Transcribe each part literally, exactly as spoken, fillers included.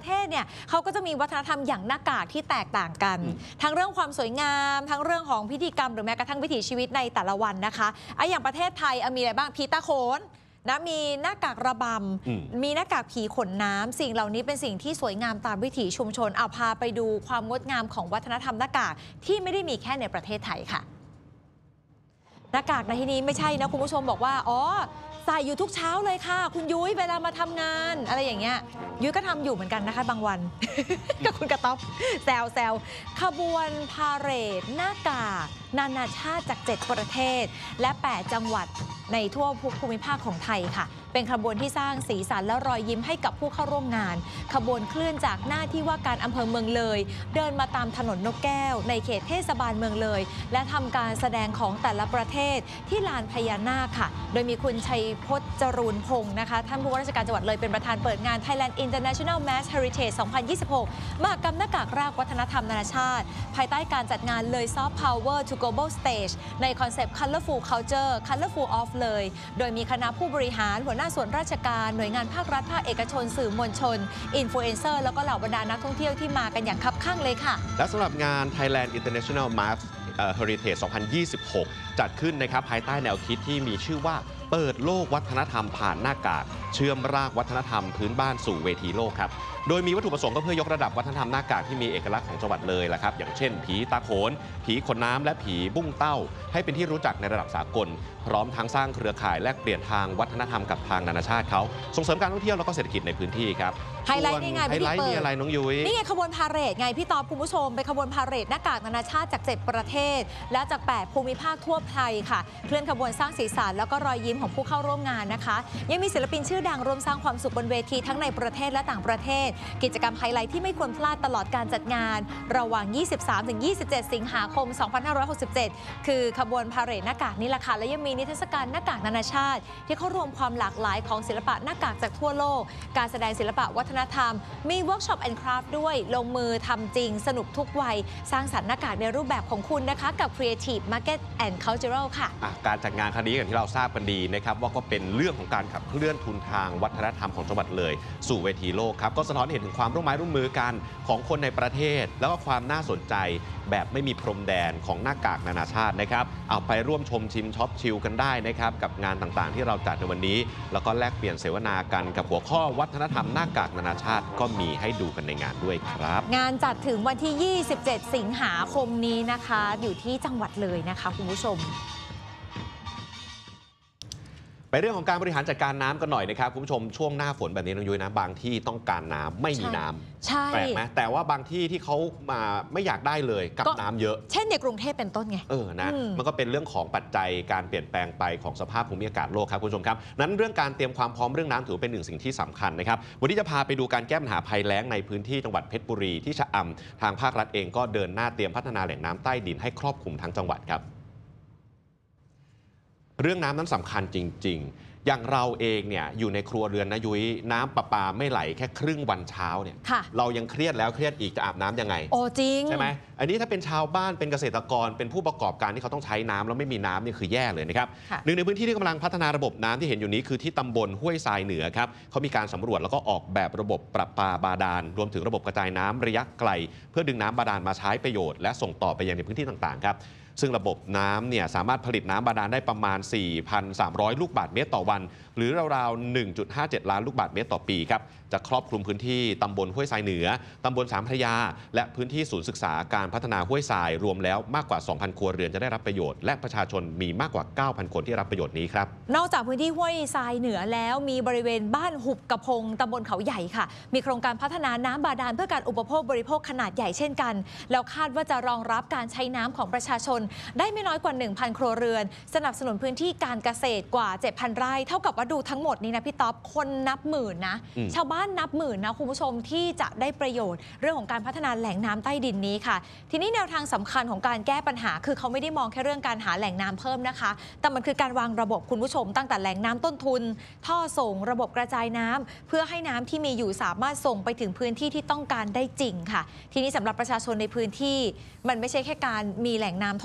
ประเทศเนี่ยเขาก็จะมีวัฒนธรรมอย่างหน้ากากที่แตกต่างกันทั้งเรื่องความสวยงามทั้งเรื่องของพิธีกรรมหรือแม้กระทั่งวิถีชีวิตในแต่ละวันนะคะไอ้อย่างประเทศไทยมีอะไรบ้างผีตาโขนนะมีหน้ากากระบำมีหน้ากากผีขนน้ำสิ่งเหล่านี้เป็นสิ่งที่สวยงามตามวิถีชุมชนเอาพาไปดูความงดงามของวัฒนธรรมหน้ากากที่ไม่ได้มีแค่ในประเทศไทยค่ะหน้ากากในที่นี้ไม่ใช่นะคุณผู้ชมบอกว่าอ๋อใส่อยู่ทุกเช้าเลยค่ะคุณยุ้ยเวลามาทำงานอะไรอย่างเงี้ยยุ้ยก็ทำอยู่เหมือนกันนะคะบางวัน กับคุณกระต๊อบแซวแซวขบวนพาเหรดหน้ากากนานาชาติจากเจ็ดประเทศและแปดจังหวัดในทั่วภูมิภาคของไทยค่ะเป็นขบวนที่สร้างสีสันและรอยยิ้มให้กับผู้เข้าร่วมงานขบวนเคลื่อนจากหน้าที่ว่าการอำเภอเมืองเลยเดินมาตามถนนนกแก้วในเขตเทศบาลเมืองเลยและทำการแสดงของแต่ละประเทศที่ลานพญานาคค่ะโดยมีคุณชัยพจน์จรูนพงศ์นะคะท่านผู้ว่าราชการจังหวัดเลยเป็นประธานเปิดงาน Thailand International Mass Heritage สองพันยี่สิบหก มหกรรมหน้ากากรากวัฒนธรรมนานาชาติภายใต้การจัดงานเลย Soft Power to Global Stage ในคอนเซปต์ Colorful Culture Colorful of เลยโดยมีคณะผู้บริหารหัวหน้าส่วนราชการหน่วยงานภาครัฐภาคเอกชนสื่อมวลชนอินฟลูเอนเซอร์แล้วก็เหล่าบรรดานักท่องเที่ยวที่มากันอย่างคับคั่งเลยค่ะและสำหรับงาน Thailand International Mass Heritage สองพันยี่สิบหก จัดขึ้นนะครับภายใต้แนวคิดที่มีชื่อว่าเปิดโลกวัฒนธรรมผ่านหน้ากากเชื่อมรากวัฒนธรรมพื้นบ้านสู่เวทีโลกครับโดยมีวัตถุประสงค์ก็เพื่อยกระดับวัฒนธรรมหน้ากากที่มีเอกลักษณ์ของจังหวัดเลยละครับอย่างเช่นผีตาโขนผีขนน้ำและผีบุ้งเต้าให้เป็นที่รู้จักในระดับสากลพร้อมทั้งสร้างเครือข่ายแลกเปลี่ยนทางวัฒนธรรมกับทางนานาชาติเขาส่งเสริมการท่องเที่ยวแล้วก็เศรษฐกิจในพื้นที่ครับไฮไลท์นี่ไงไฮไลท์นี่อะไรน้องยุ้ยนี่ไงขบวนพาเหรดไงพี่ตอบคุณผู้ชมเป็นขบวนพาเหรดหน้ากากนานาชาติจากเจ็ดประเทศและจากแปดภูมิภาคทั่วไทยค่ะเคลื่อนขบวนสร้างสีสันแล้วก็รอยยิ้มของผู้เข้าร่วมงานนะคะยังมีศิลปินชื่อดังร่วมสร้างความสุขบนเวทีทั้งในประเทศและต่างประเทศกิจกรรมไฮไลท์ที่ไม่ควรพลาดตลอดการจัดงานระหว่าง ยี่สิบสามถึงยี่สิบเจ็ด สิงหาคม สองพันห้าร้อยหกสิบเจ็ด คือขบวนพาเหรดหน้ากากนี่แหละค่ะและยังมีนิทรรศการหน้ากากนานาชาติที่เข้ารวมความหลากหลายของศิลปะหน้ากากจากทั่วโลกการแสดงศิลปะวัฒนธรรมมีเวิร์กช็อปแอนด์คราฟต์ด้วยลงมือทำจริงสนุกทุกวัยสร้างสรรค์หน้ากากในรูปแบบของคุณนะคะกับ Creative Market and Cultural ค่ะการจัดงานครั้งนี้อย่างที่เราทราบกันดีนะครับว่าก็เป็นเรื่องของการขับเคลื่อนทุนทางวัฒนธรรมของจังหวัดเลยสู่เวทีโลกครับก็สะท้อนเห็นถึงความร่วมไม้ร่วมมือกันของคนในประเทศแล้วก็ความน่าสนใจแบบไม่มีพรมแดนของหน้ากากนานาชาตินะครับเอาไปร่วมชมชิมช็อปชิลกันได้นะครับกับงานต่างๆที่เราจัดในวันนี้แล้วก็แลกเปลี่ยนเสวนากันกับหัวข้อวัฒนธรรมหน้ากากนานาชาติก็มีให้ดูกันในงานด้วยครับงานจัดถึงวันที่ ยี่สิบเจ็ด สิงหาคมนี้นะคะอยู่ที่จังหวัดเลยนะคะคุณผู้ชมไปเรื่องของการบริหารจัดการน้ำกันหน่อยนะครับคุณผู้ชมช่วงหน้าฝนแบบนี้น้องยุ้ยนะบางที่ต้องการน้ำไม่มีน้ำใช่แปลกไหมแต่ว่าบางที่ที่เขามาไม่อยากได้เลยกับน้ำเยอะเช่นในกรุงเทพเป็นต้นไงเออนะมันก็เป็นเรื่องของปัจจัยการเปลี่ยนแปลงไปของสภาพภูมิอากาศโลกครับคุณผู้ชมครับนั้นเรื่องการเตรียมความพร้อมเรื่องน้ำถือเป็นหนึ่งสิ่งที่สำคัญนะครับวันนี้จะพาไปดูการแก้ปัญหาภัยแล้งในพื้นที่จังหวัดเพชรบุรีที่ชะอำทางภาครัฐเองก็เดินหน้าเตรียมพัฒนาแหล่งน้ำใต้ดินให้ครอบคลุมทั้งจังหวัดครับเรื่องน้ำนั้นสำคัญจริงๆอย่างเราเองเนี่ยอยู่ในครัวเรือนนะยุ้ยน้ำประปาไม่ไหลแค่ครึ่งวันเช้าเนี่ยเรายังเครียดแล้วเครียดอีกจะอาบน้ำยังไงโอ้จริงใช่ไหมอันนี้ถ้าเป็นชาวบ้านเป็นเกษตรกรเป็นผู้ประกอบการที่เขาต้องใช้น้ำแล้วไม่มีน้ำนี่คือแย่เลยนะครับหนึ่งในพื้นที่ที่กำลังพัฒนาระบบน้ำที่เห็นอยู่นี้คือที่ตำบลห้วยทรายเหนือครับเขามีการสำรวจแล้วก็ออกแบบระบบประปาบาดาลรวมถึงระบบกระจายน้ำระยะไกลเพื่อดึงน้ำบาดาลมาใช้ประโยชน์และส่งต่อไปยังในพื้นที่ต่างๆครับซึ่งระบบน้ำเนี่ยสามารถผลิตน้ำบาดาลได้ประมาณ สี่พันสามร้อย ลูกบาศก์เมตรต่อวันหรือราวๆ หนึ่งจุดห้าเจ็ด ล้านลูกบาศก์เมตรต่อปีครับจะครอบคลุมพื้นที่ตำบลห้วยทรายเหนือตำบลสามพระยาและพื้นที่ศูนย์ศึกษาการพัฒนาห้วยทรายรวมแล้วมากกว่า สองพัน ครัวเรือนจะได้รับประโยชน์และประชาชนมีมากกว่า เก้าพัน คนที่รับประโยชน์นี้ครับนอกจากพื้นที่ห้วยทรายเหนือแล้วมีบริเวณบ้านหุบกระพงตำบลเขาใหญ่ค่ะมีโครงการพัฒนาน้ำบาดาลเพื่อการอุปโภคบริโภคขนาดใหญ่เช่นกันแล้วคาดว่าจะรองรับการใช้น้ำของประชาชนได้ไม่น้อยกว่า หนึ่งพัน ครัวเรือนสนับสนุนพื้นที่การเกษตรกว่า เจ็ดพัน ไร่เท่ากับว่าดูทั้งหมดนี้นะพี่ต๊อบคนนับหมื่นนะชาวบ้านนับหมื่นนะคุณผู้ชมที่จะได้ประโยชน์เรื่องของการพัฒนาแหล่งน้ำใต้ดินนี้ค่ะทีนี้แนวทางสำคัญของการแก้ปัญหาคือเขาไม่ได้มองแค่เรื่องการหาแหล่งน้ำเพิ่มนะคะแต่มันคือการวางระบบคุณผู้ชมตั้งแต่แหล่งน้ำต้นทุนท่อส่งระบบกระจายน้ำเพื่อให้น้ำที่มีอยู่สามารถส่งไปถึงพื้นที่ที่ต้องการได้จริงค่ะทีนี้สำหรับประชาชนในพื้นที่มันไม่ใช่แค่การมีแหล่งน้ำเท่า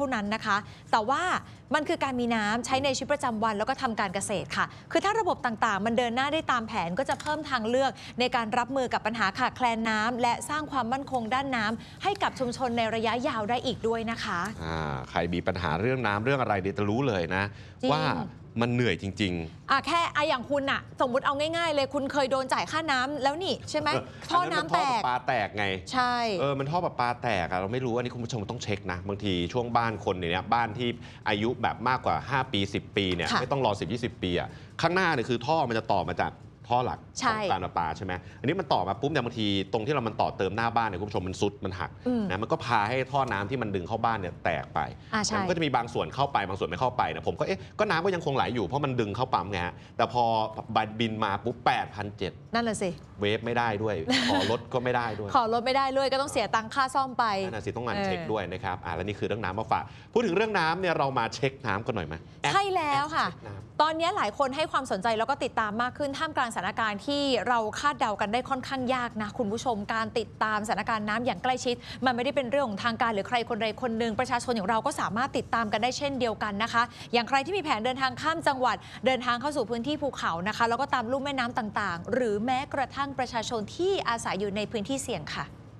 านั้นนะคะ แต่ว่ามันคือการมีน้ำใช้ในชีวิตประจำวันแล้วก็ทำการเกษตรค่ะคือถ้าระบบต่างๆมันเดินหน้าได้ตามแผนก็จะเพิ่มทางเลือกในการรับมือกับปัญหาขาดแคลนน้ำและสร้างความมั่นคงด้านน้ำให้กับชุมชนในระยะยาวได้อีกด้วยนะคะอ่าใครมีปัญหาเรื่องน้ำเรื่องอะไรเดี๋ยวจะรู้เลยนะว่ามันเหนื่อยจริงๆอ่ะแค่อะอย่างคุณอะสมมุติเอาง่ายๆเลยคุณเคยโดนจ่ายค่าน้ำแล้วนี่ใช่ไหมท่อน้ำแตกท่อประปาแตกไงใช่เออมันท่อประปาแตกอะเราไม่รู้อันนี้คุณผู้ชมต้องเช็คนะบางทีช่วงบ้านคนเนี่ยบ้านที่อายุแบบมากกว่าห้าปีสิบปีเนี่ยไม่ต้องรอสิบ ยี่สิบปีอะข้างหน้าเนี่ยคือท่อมันจะต่อมาจากท่อหลักของการประปาใช่ไหมอันนี้มันต่อมาปุ๊บเนี่ยบางทีตรงที่เรามันต่อเติมหน้าบ้านเนี่ยคุณผู้ชมมันซุดมันหักนะมันก็พาให้ท่อน้ำที่มันดึงเข้าบ้านเนี่ยแตกไปมันก็จะมีบางส่วนเข้าไปบางส่วนไม่เข้าไปนะผมก็เอ๊ะก็น้ำก็ยังคงไหลอยู่เพราะมันดึงเข้าปั๊มไงฮะแต่พอบินมาปุ๊บ แปดพันเจ็ดร้อยนั่นแหละสิเวฟไม่ได้ด้วยขอรถก็ไม่ได้ด้วยขอรถไม่ได้ด้วยก็ต้องเสียตังค่าซ่อมไปนั่นน่ะสิต้องงานเช็คด้วยนะครับอ่าและนี่คือเรื่องน้ำมาฝากพูดถึงเรื่องน้ำเนี่ยเรามาเช็คน้ำกันหน่อยไหมใช่แล้วค่ะตอนนี้หลายคนให้ความสนใจแล้วก็ติดตามมากขึ้นท่ามกลางสถานการณ์ที่เราคาดเดากันได้ค่อนข้างยากนะคุณผู้ชมการติดตามสถานการณ์น้ำอย่างใกล้ชิดมันไม่ได้เป็นเรื่องของทางการหรือใครคนใดคนหนึ่งประชาชนอย่างเราก็สามารถติดตามกันได้เช่นเดียวกันนะคะอย่างใครที่มีแผนเดินทางข้ามจังหวัดเดินทางเข้าสู่พื้นที่ภูเขานะคะแล้วก็ตามลุ่มแม่น้ำต่างๆหรือแม้กระทั่งประชาชนที่อาศัยอยู่ในพื้นที่เสี่ยงค่ะ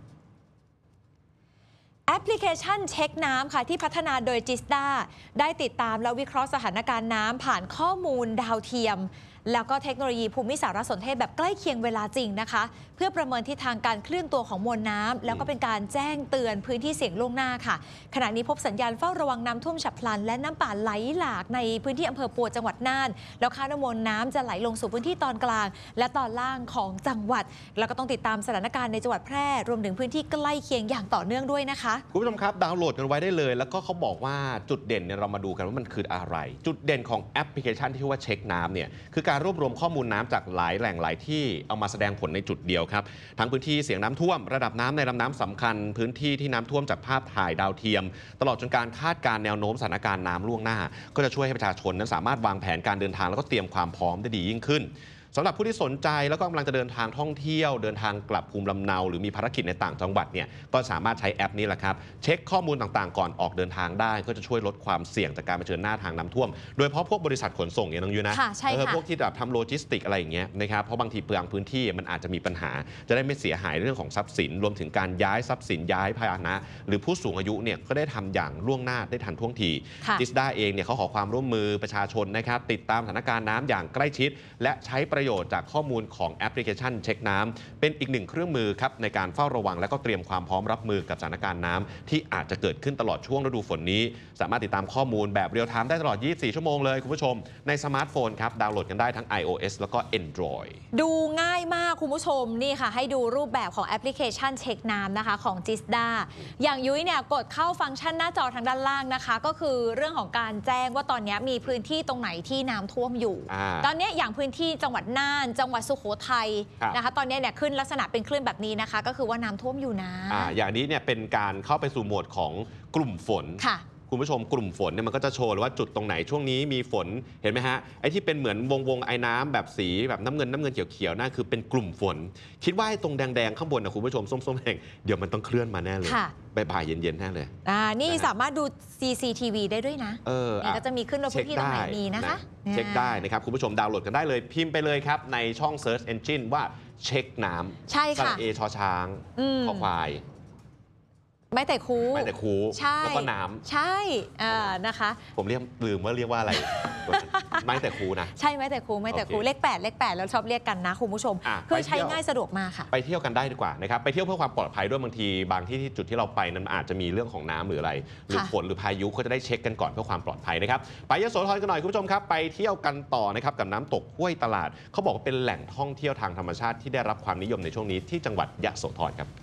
แอปพลิเคชันเช็คน้ำค่ะที่พัฒนาโดยจิสดาได้ติดตามและวิเคราะห์สถานการณ์น้ำผ่านข้อมูลดาวเทียมแล้วก็เทคโนโลยีภูมิสารสนเทศแบบใกล้เคียงเวลาจริงนะคะเพื่อประเมินทิศทางการเคลื่อนตัวของมวลน้ำแล้วก็เป็นการแจ้งเตือนพื้นที่เสี่ยงล่วงหน้าค่ะขณะนี้พบสัญญาณเฝ้าระวังน้ำท่วมฉับพลันและน้ำป่าไหลหลากในพื้นที่อำเภอปัวจังหวัดน่านแล้วคาดว่ามวลน้ำจะไหลลงสู่พื้นที่ตอนกลางและตอนล่างของจังหวัดแล้วก็ต้องติดตามสถานการณ์ในจังหวัดแพร่รวมถึงพื้นที่ใกล้เคียงอย่างต่อเนื่องด้วยนะคะคุณผู้ชมครับดาวน์โหลดกันไว้ได้เลยแล้วก็เขาบอกว่าจุดเด่นเนี่ยเรามาดูกันว่ามันคืออะไรจุดเด่นของแอปพลิเคชันที่ชื่อว่าเช็คน้ำเนี่ยคือการรวบรวมข้อมูลน้ำจากหลายแหล่งหลายที่เอามาแสดงผลในจุดเดียวครับทั้งพื้นที่เสี่ยงน้ำท่วมระดับน้ำในลำน้ำสำคัญพื้นที่ที่น้ำท่วมจากภาพถ่ายดาวเทียมตลอดจนการคาดการณ์แนวโน้มสถานการณ์น้ำล่วงหน้าก็จะช่วยให้ประชาชนนั้นสามารถวางแผนการเดินทางแล้วก็เตรียมความพร้อมได้ดียิ่งขึ้นสำหรับผู้ที่สนใจแล้วก็กำลังจะเดินทางท่องเที่ยวเดินทางกลับภูมิลำเนาหรือมีภารกิจในต่างจังหวัดเนี่ยก็สามารถใช้แอปนี้แหละครับเช็คข้อมูลต่างๆก่อนออกเดินทางได้ก็จะช่วยลดความเสี่ยงจากการเผชิญหน้าทางน้ำท่วมโดยเฉพาะพวกบริษัทขนส่งอย่างน้องยูนะเออพวกที่แบบทำโลจิสติกอะไรอย่างเงี้ยนะครับเพราะบางทีเปลืองพื้นที่มันอาจจะมีปัญหาจะได้ไม่เสียหายเรื่องของทรัพย์สินรวมถึงการย้ายทรัพย์สินย้ายพาหนะหรือผู้สูงอายุเนี่ยก็ได้ทำอย่างล่วงหน้าได้ทันท่วงทีจิสด้าเองเนี่ยเขาขอความร่วมมือประชาชนนะครับติดตามสถานการณ์น้ำอย่างใกล้ชิดและใช้ประโยชน์จากข้อมูลของแอปพลิเคชันเช็คน้ำเป็นอีกหนึ่งเครื่องมือครับในการเฝ้าระวังและก็เตรียมความพร้อมรับมือกับสถานการณ์น้ำที่อาจจะเกิดขึ้นตลอดช่วงฤดูฝนนี้สามารถติดตามข้อมูลแบบเรียลไทม์ได้ตลอดยี่สิบสี่ชั่วโมงเลยคุณผู้ชมในสมาร์ทโฟนครับดาวน์โหลดกันได้ทั้ง iOS แล้วก็ Android ดูง่ายมากคุณผู้ชมนี่ค่ะให้ดูรูปแบบของแอปพลิเคชันเช็คน้ำนะคะของจิสดาอย่างยุ้ยเนี่ยกดเข้าฟังก์ชันหน้าจอทางด้านล่างนะคะก็คือเรื่องของการแจ้งว่าตอนนี้มีพื้นที่ตรงไหนที่น้ำท่วมอยู่ตอนนี้อย่างพื้นที่จังหวัดน่านจังหวัดสุโขทัยนะคะตอนนี้เนี่ยขึ้นลักษณะเป็นคลื่นแบบนี้นะคะก็คือว่าน้ำท่วมอยู่นะอ่าอย่างนี้เนี่ยเป็นการเข้าไปสู่โหมดของกลุ่มฝนค่ะคุณผู้ชมกลุ่มฝนเนี่ยมันก็จะโชว์ว่าจุดตรงไหนช่วงนี้มีฝนเห็นไหมฮะไอ้ที่เป็นเหมือนวงวงไอ้น้ำแบบสีแบบน้ำเงินน้ำเงินเขียวๆนั่นคือเป็นกลุ่มฝนคิดว่าไอ้ตรงแดงๆข้างบนนะคุณผู้ชมส้มๆแดงเดี๋ยวมันต้องเคลื่อนมาแน่เลยบ่ายๆเย็นๆแน่เลยอ่านี่สามารถดู ซี ซี ที วี ได้ด้วยนะเออก็จะมีขึ้นว่าพื้นที่ตรงไหนมีนะคะเช็คได้นะครับคุณผู้ชมดาวน์โหลดกันได้เลยพิมพ์ไปเลยครับในช่อง Search Engine ว่าเช็คน้ำใช่ค่ะเอชอช้างขอควายไม่แต่คูไม่แต่คูแล้วก็น้ำใช่นะคะผมเรียกลืมว่าเรียกว่าอะไรไม่แต่คูนะใช่ไม่แต่คูไม่แต่คูเลขแปดเลขแปดแล้วชอบเรียกกันนะคุณผู้ชมคือใช้ง่ายสะดวกมากค่ะไปเที่ยวกันได้ดีกว่านะครับไปเที่ยวเพื่อความปลอดภัยด้วยบางทีบางที่ที่จุดที่เราไปนั้นอาจจะมีเรื่องของน้ำหรืออะไรหรือฝนหรือพายุก็จะได้เช็คกันก่อนเพื่อความปลอดภัยนะครับไปยโสธรกันหน่อยคุณผู้ชมครับไปเที่ยวกันต่อนะครับกับน้ำตกห้วยตลาดเขาบอกว่าเป็นแหล่งท่องเที่ยวทางธรรมชาติที่ได้รับความนิยมในช่วงนี้ที่จังหวัดยโสธรครับ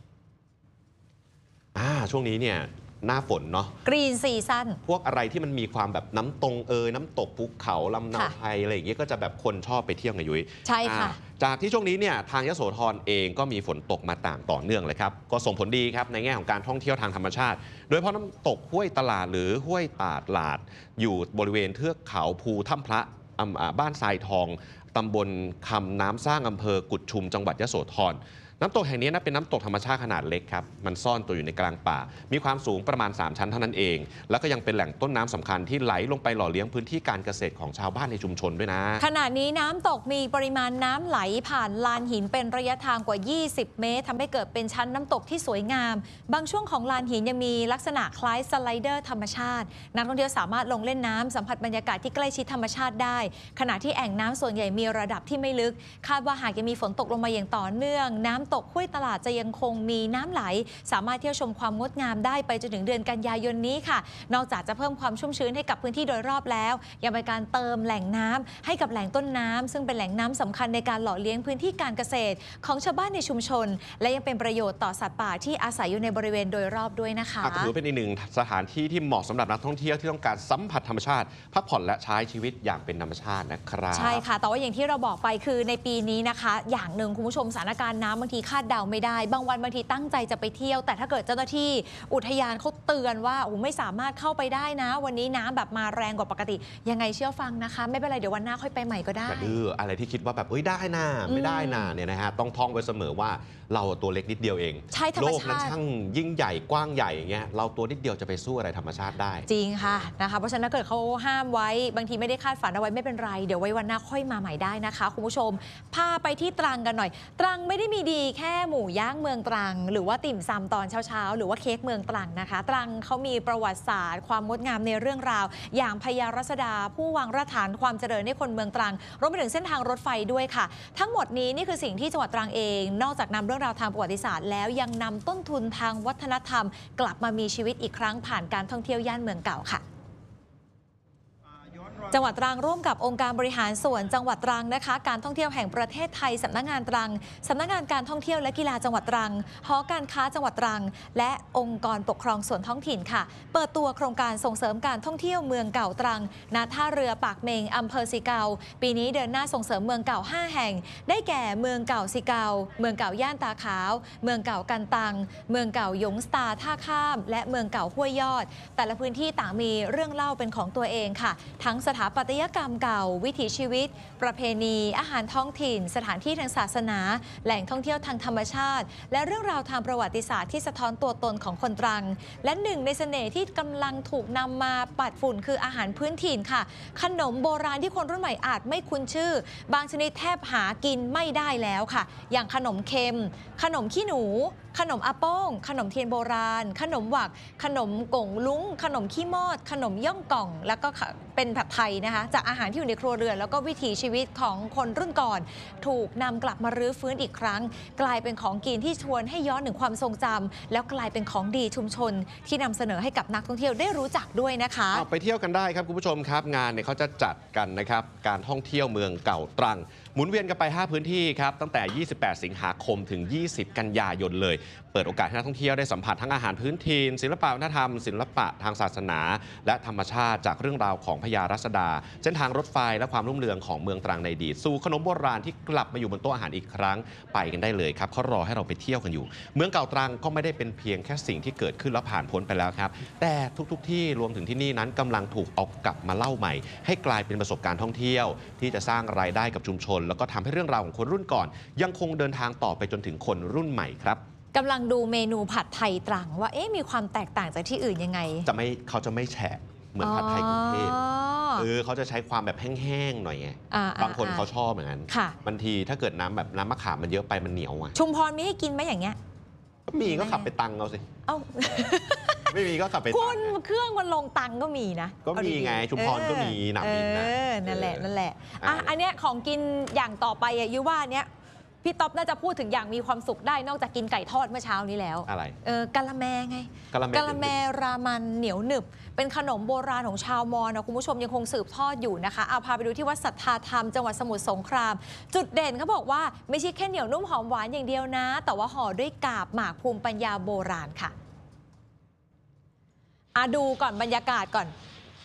ช่วงนี้เนี่ยหน้าฝนเนาะกรีนซีซั่นพวกอะไรที่มันมีความแบบน้ำตรงเอยน้ำตกภูเขาลำนาวไทยอะไรอย่างเงี้ยก็จะแบบคนชอบไปเที่ยวไงยุ้ยใช่ค่ะจากที่ช่วงนี้เนี่ยทางยโสธรเองก็มีฝนตกมาต่างต่อเนื่องเลยครับก็ส่งผลดีครับในแง่ของการท่องเที่ยวทางธรรมชาติโดยเฉพาะน้ำตกห้วยตลาดหรือห้วยตาดหลาดอยู่บริเวณเทือกเขาภูถ้ำพระบ้านทรายทองตำบลคำน้ำสร้างอำเภอกุดชุมจังหวัดยโสธรน้ำตกแห่งนี้นะเป็นน้ำตกธรรมชาติขนาดเล็กครับมันซ่อนตัวอยู่ในกลางป่ามีความสูงประมาณสามชั้นเท่านั้นเองแล้วก็ยังเป็นแหล่งต้นน้ำสำคัญที่ไหลลงไปหล่อเลี้ยงพื้นที่การเกษตรของชาวบ้านในชุมชนด้วยนะขณะนี้น้ำตกมีปริมาณน้ำไหลผ่านลานหินเป็นระยะทางกว่ายี่สิบเมตรทำให้เกิดเป็นชั้นน้ำตกที่สวยงามบางช่วงของลานหินยังมีลักษณะคล้ายสไลเดอร์ธรรมชาตินักท่องเที่ยวสามารถลงเล่นน้ำสัมผัสบรรยากาศที่ใกล้ชิดธรรมชาติได้ขณะที่แอ่งน้ำส่วนใหญ่มีระดับที่ไม่ลึกคาดว่าหากยังมีฝนตกลงมาอย่างต่อเนื่องน้ำตกห้วยตลาดจะยังคงมีน้ำไหลสามารถเที่ยวชมความงดงามได้ไปจนถึงเดือนกันยายนนี้ค่ะนอกจากจะเพิ่มความชุ่มชื้นให้กับพื้นที่โดยรอบแล้วยังเป็นการเติมแหล่งน้ำให้กับแหล่งต้นน้ำซึ่งเป็นแหล่งน้ำสำคัญในการหล่อเลี้ยงพื้นที่การเกษตรของชาวบ้านในชุมชนและยังเป็นประโยชน์ต่อสัตว์ป่าที่อาศัยอยู่ในบริเวณโดยรอบด้วยนะคะถือเป็นอีกหนึ่งสถานที่ที่เหมาะสำหรับนักท่องเที่ยวที่ต้องการสัมผัสธรรมชาติพักผ่อนและใช้ชีวิตอย่างเป็นธรรมชาตินะครับใช่ค่ะแต่ว่าอย่างที่เราบอกไปคือในปีนี้นะคะอย่างหนึ่งคุณผู้ชมสถานการณ์น้ำบางทีคาดเดาไม่ได้บางวันบางทีตั้งใจจะไปเที่ยวแต่ถ้าเกิดเจ้าหน้าที่อุทยานเขาเตือนว่าโอ้ไม่สามารถเข้าไปได้นะวันนี้น้ำแบบมาแรงกว่าปกติยังไงเชื่อฟังนะคะไม่เป็นไรเดี๋ยววันหน้าค่อยไปใหม่ก็ได้แต่ดื้ออะไรที่คิดว่าแบบเอ้ยได้น่าไม่ได้น่าเนี่ยนะฮะต้องท่องไว้เสมอว่าเราตัวเล็กนิดเดียวเองใช่ธรรมชาติโลกนั้นช่างยิ่งใหญ่กว้างใหญ่อย่างเงี้ยเราตัวนิดเดียวจะไปสู้อะไรธรรมชาติได้จริงค่ะนะคะเพราะฉะนั้นถ้าเกิดเขาห้ามไว้บางทีไม่ได้คาดฝันเอาไว้ไม่เป็นไรเดี๋ยวไว้วันหน้าค่อยมาใหม่ได้นะคะคุณผู้ชมพาไปที่ตรังกันหน่อยตรังไม่ได้มีดีแค่หมูย่างเมืองตรังหรือว่าติ่มซำตอนเช้าๆหรือว่าเค้กเมืองตรังนะคะตรังเขามีประวัติศาสตร์ความงดงามในเรื่องราวอย่างพญารัศดาผู้วางรากฐานความเจริญให้คนเมืองตรังรวมไปถึงเส้นทางรถไฟด้วยค่ะทั้งหมดนี้นี่คือสิ่งที่จังหวัดตรังเองนอกจากนำเรื่องราวทางประวัติศาสตร์แล้วยังนำต้นทุนทางวัฒนธรรมกลับมามีชีวิตอีกครั้งผ่านการท่องเที่ยวย่านเมืองเก่าค่ะจังหวัดตรังร่วมกับองค์การบริหารส่วนจังหวัดตรังนะคะการท่องเที่ยวแห่งประเทศไทยสำนักงานตรังสำนักงานการท่องเที่ยวและกีฬาจังหวัดตรังหอการค้าจังหวัดตรังและองค์กรปกครองส่วนท้องถิ่นค่ะเปิดตัวโครงการส่งเสริมการท่องเที่ยวเมืองเก่าตรังณท่าเรือปากเมงอำเภอสิเกาปีนี้เดินหน้าส่งเสริมเมืองเก่าห้าแห่งได้แก่เมืองเก่าสิเกาเมืองเก่าย่านตาขาวเมืองเก่ากันตังเมืองเก่าหยงสตาท่าข้ามและเมืองเก่าห้วยยอดแต่ละพื้นที่ต่างมีเรื่องเล่าเป็นของตัวเองค่ะทั้งสถาปัตยกรรมเก่าวิถีชีวิตประเพณีอาหารท้องถิ่นสถานที่ทางศาสนาแหล่งท่องเที่ยวทางธรรมชาติและเรื่องราวทางประวัติศาสตร์ที่สะท้อนตัวตนของคนตรังและหนึ่งในเสน่ห์ที่กำลังถูกนำมาปัดฝุ่นคืออาหารพื้นถิ่นค่ะขนมโบราณที่คนรุ่นใหม่อาจไม่คุ้นชื่อบางชนิดแทบหากินไม่ได้แล้วค่ะอย่างขนมเค็มขนมขี้หนูขนมอาโป้งขนมเทียนโบราณขนมหวักขนมกงลุงขนมขี้มอดขนมย่องก่องแล้วก็เป็นแบบไทยนะคะจากอาหารที่อยู่ในครัวเรือนแล้วก็วิถีชีวิตของคนรุ่นก่อนถูกนำกลับมารื้อฟื้นอีกครั้งกลายเป็นของกินที่ชวนให้ย้อนถึงความทรงจำแล้วกลายเป็นของดีชุมชนที่นำเสนอให้กับนักท่องเที่ยวได้รู้จักด้วยนะคะไปเที่ยวกันได้ครับคุณผู้ชมครับงานเนี่ยเขาจะจัดกันนะครับการท่องเที่ยวเมืองเก่าตรังหมุนเวียนกันไปห้าพื้นที่ครับตั้งแต่ยี่สิบแปดสิงหาคมถึงยี่สิบกันยายนเลยเปิดโอกาสให้นักท่องเที่ยวได้สัมผัสทั้งอาหารพื้นถิ่นศิลปวัฒนธรรมศิลปะทางศาสนาและธรรมชาติจากเรื่องราวของพญารัศดาเส้นทางรถไฟและความรุ่งเรืองของเมืองตรังในอดีตสู่ขนมโบราณที่กลับมาอยู่บนโต๊ะอาหารอีกครั้งไปกันได้เลยครับเขารอให้เราไปเที่ยวกันอยู่เมืองเก่าตรังก็ไม่ได้เป็นเพียงแค่สิ่งที่เกิดขึ้นแล้วผ่านพ้นไปแล้วครับแต่ทุกๆที่รวมถึงที่นี่นั้นกำลังถูกเอากลับมาเล่าใหม่ให้กลายเป็นประสบการณ์ท่องเที่ยวที่จะสร้างรายได้กับชุมชนแล้วก็ทำให้เรื่องราวของคนรุ่นก่อนยังคงเดินทางต่อไปจนถึงคนรุ่นใหม่ครับกำลังดูเมนูผัดไทยตรังว่าเอ๊ะมีความแตกต่างจากที่อื่นยังไงจะไม่เขาจะไม่แฉะเหมือนผัดไทยกรุงเทพเออเขาจะใช้ความแบบแห้งๆหน่อยไงบางคนเขาชอบเหมือนกันบางทีถ้าเกิดน้ำแบบน้ำมะขามมันเยอะไปมันเหนียวอ่ะชุมพรมีให้กินไหมอย่างเงี้ยก็มีก็ขับไปตังเอาสิเอ้าไม่มีก็ขับไปตังคุณเครื่องมันลงตังก็มีนะก็มีไงชุมพรก็มีหนามบินนะนั่นแหละนั่นแหละอ่ะอันเนี้ยของกินอย่างต่อไปอ่ะยุว่าเนี้ยพี่ต๊อบน่าจะพูดถึงอย่างมีความสุขได้นอกจากกินไก่ทอดเมื่อเช้านี้แล้วอะไรเออกะละแมไงกะละแมกะละแมรามันเหนียวหนึบเป็นขนมโบราณของชาวมอญนะคุณผู้ชมยังคงสืบทอดอยู่นะคะเอาพาไปดูที่วัดสัทธาธรรมจังหวัดสมุทรสงครามจุดเด่นเขาบอกว่าไม่ใช่แค่เหนียวนุ่มหอมหวานอย่างเดียวนะแต่ว่าห่อด้วยกาบหมากภูมิปัญญาโบราณค่ะอ่ะดูก่อนบรรยากาศก่อน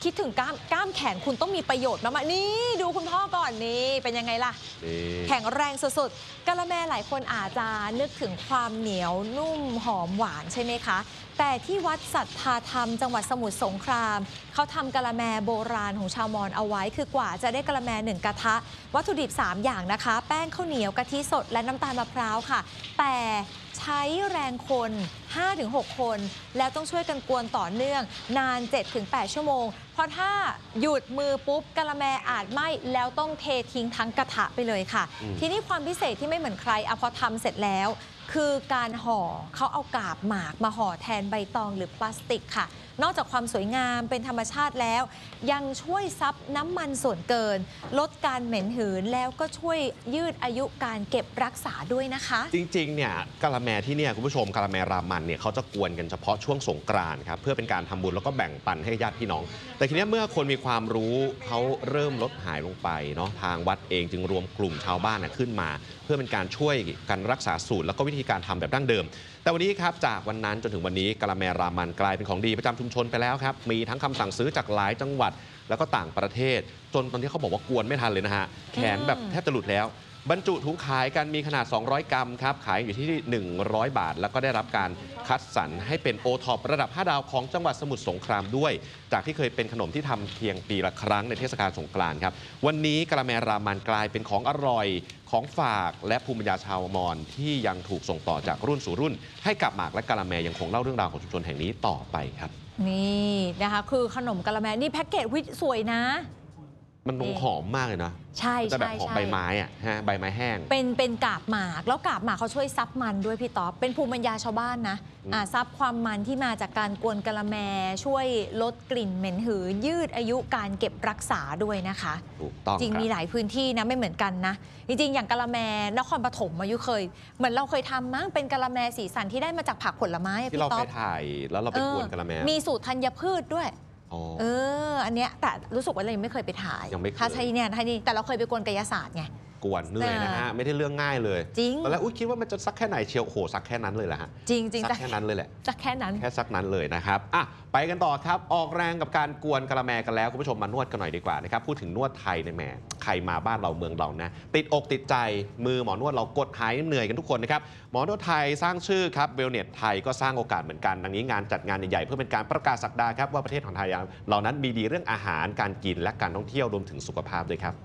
คิดถึงกล้ามกล้ามแขนคุณต้องมีประโยชน์มากๆนี่ดูคุณพ่อก่อนนี่เป็นยังไงล่ะแข็งแรงสุดๆกะละแมหลายคนอาจจะนึกถึงความเหนียวนุ่มหอมหวานใช่ไหมคะแต่ที่วัดสัทธาธรรมจังหวัดสมุทรสงครามเขาทำกะละแมโบราณของชาวมอญเอาไว้คือกว่าจะได้กะละแมหนึ่งกระทะวัตถุดิบสามอย่างนะคะแป้งข้าวเหนียวกะทิสดและน้ำตาลมะพร้าวค่ะแต่ใช้แรงคน ห้าถึงหก คนแล้วต้องช่วยกันกวนต่อเนื่องนาน เจ็ดถึงแปด ชั่วโมงเพราะถ้าหยุดมือปุ๊บกะละแมอาจไหม้แล้วต้องเททิ้งทั้งกระทะไปเลยค่ะทีนี้ความพิเศษที่ไม่เหมือนใครอะพอทำเสร็จแล้วคือการห่อเขาเอากาบหมากมาห่อแทนใบตองหรือพลาสติกค่ะนอกจากความสวยงามเป็นธรรมชาติแล้วยังช่วยซับน้ำมันส่วนเกินลดการเหม็นหืนแล้วก็ช่วยยืดอายุการเก็บรักษาด้วยนะคะจริงๆเนี่ยกะละแมที่เนี่ยคุณผู้ชมกะละแมรามันเนี่ยเขาจะกวนกันเฉพาะช่วงสงกรานต์ครับเพื่อเป็นการทำบุญแล้วก็แบ่งปันให้ญาติพี่น้องแต่ทีนี้เมื่อคนมีความรู้เขาเริ่มลดหายลงไปเนาะทางวัดเองจึงรวมกลุ่มชาวบ้านขึ้นมาเพื่อเป็นการช่วยกันรักษาสูตรแล้วก็วิธีการทำแบบดั้งเดิมแต่วันนี้ครับจากวันนั้นจนถึงวันนี้กะละแมรามันกลายเป็นของดีประจำชุมชนไปแล้วครับมีทั้งคำสั่งซื้อจากหลายจังหวัดแล้วก็ต่างประเทศจนตอนที่เขาบอกว่ากวนไม่ทันเลยนะฮะแขนแบบแทบจะหลุดแล้วบรรจุถุงขายกันมีขนาดสองร้อยกรัมครับขายอยู่ที่หนึ่งร้อยบาทแล้วก็ได้รับการคัดสรรให้เป็นโอท็อประดับห้าดาวของจังหวัดสมุทรสงครามด้วยจากที่เคยเป็นขนมที่ทำเพียงปีละครั้งในเทศกาลสงกรานต์ครับวันนี้กะละแมรามันกลายเป็นของอร่อยของฝากและภูมิปัญญาชาวมอญที่ยังถูกส่งต่อจากรุ่นสู่รุ่นให้กับหมากและกะละแมยังคงเล่าเรื่องราวของชุมชนแห่งนี้ต่อไปครับนี่นะคะคือขนมกะละแมนี่แพ็กเกจวิสวยนะมันหอมมากเลยนะใช่แต่แบบหอมใบไม้อะฮะใบไม้แห้งเป็นเป็นกาบหมากแล้วกาบหมากเขาช่วยซับมันด้วยพี่ต๊อบเป็นภูมิปัญญาชาวบ้านนะอ่าซับความมันที่มาจากการกวนกะละแมช่วยลดกลิ่นเหม็นหือยืดอายุการเก็บรักษาด้วยนะคะถูกต้องจริงมีหลายพื้นที่นะไม่เหมือนกันนะจริงๆอย่างกะละแมนครปฐมมายุเคยเหมือนเราเคยทำมั้งเป็นกะละแมสีสันที่ได้มาจากผักผลไม้ที่เราไปถ่ายแล้วเราไปกวนกะละแมมีสูตรธัญพืชด้วยเอออันเนี้ยแต่รู้สึกว่าเรายังไม่เคยไปถ่ายถ้าใช่เนี่ยถ้านี่แต่เราเคยไปกวนกายศาสตร์ไงกวนเหนื่อยนะฮะไม่ได้เรื่องง่ายเลยจริงตอนแรกอุ้ยคิดว่ามันจะซักแค่ไหนเชียวโอ้โหซักแค่นั้นเลยแหละฮะจริงจริงซักแค่นั้นเลยแหละซักแค่นั้นแค่ซักนั้นเลยนะครับอ่ะไปกันต่อครับออกแรงกับการกวนกะละแมกันแล้วคุณผู้ชมมานวดกันหน่อยดีกว่านะครับพูดถึงนวดไทยในแหมใครมาบ้านเราเมืองเรานะติดอกติดใจมือหมอนวดเรากดหายเหนื่อยกันทุกคนนะครับหมอนวดไทยสร้างชื่อครับเวลเนสไทยก็สร้างโอกาสเหมือนกันดังนี้งานจัดงานใหญ่ๆเพื่อเป็นการประกาศศักดาครับว่าประเทศของไทยเรานั้นมีดีเรื่องอาหารการกินและการท่องเที่ยวรวมถึงสุขภาพด้วยครับ